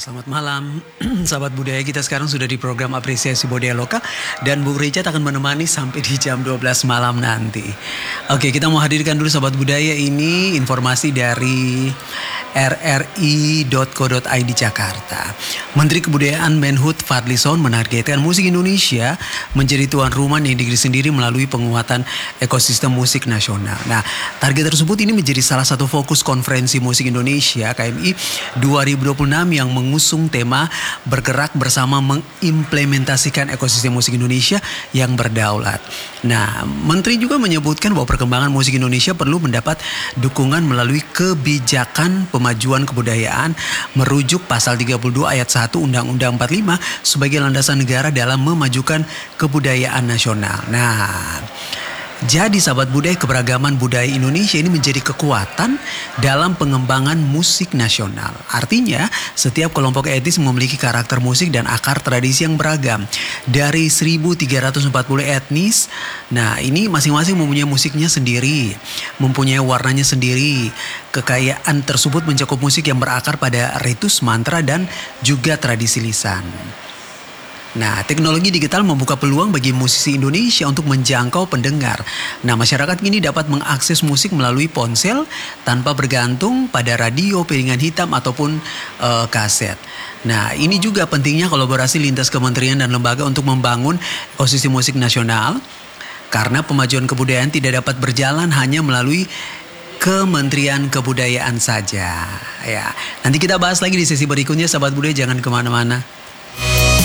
Selamat malam, sahabat budaya. Kita sekarang sudah di program Apresiasi Budaya Lokal dan Bu Richard akan menemani sampai di jam 12 malam nanti. Oke, kita mau hadirkan dulu sahabat budaya ini informasi dari rri.co.id Jakarta. Menteri Kebudayaan Menhut Fadlizon menargetkan musik Indonesia menjadi tuan rumah di negeri sendiri melalui penguatan ekosistem musik nasional. Nah, target tersebut ini menjadi salah satu fokus konferensi musik Indonesia KMI 2026 yang mengusung tema bergerak bersama mengimplementasikan ekosistem musik Indonesia yang berdaulat. Nah, Menteri juga menyebutkan bahwa perkembangan musik Indonesia perlu mendapat dukungan melalui kebijakan pemajuan kebudayaan merujuk pasal 32 ayat 1 Undang-Undang 45 sebagai landasan negara dalam memajukan kebudayaan nasional. Nah, jadi sahabat budaya, keberagaman budaya Indonesia ini menjadi kekuatan dalam pengembangan musik nasional. Artinya setiap kelompok etnis memiliki karakter musik dan akar tradisi yang beragam. Dari 1340 etnis, nah ini masing-masing mempunyai musiknya sendiri, mempunyai warnanya sendiri. Kekayaan tersebut mencakup musik yang berakar pada ritus, mantra, dan juga tradisi lisan. Nah, teknologi digital membuka peluang bagi musisi Indonesia untuk menjangkau pendengar. Nah, masyarakat kini dapat mengakses musik melalui ponsel tanpa bergantung pada radio, piringan hitam ataupun kaset. Nah, ini juga pentingnya kolaborasi lintas kementerian dan lembaga untuk membangun ekosistem musik nasional. Karena pemajuan kebudayaan tidak dapat berjalan hanya melalui Kementerian Kebudayaan saja. Ya, nanti kita bahas lagi di sesi berikutnya, sahabat budaya, jangan kemana-mana.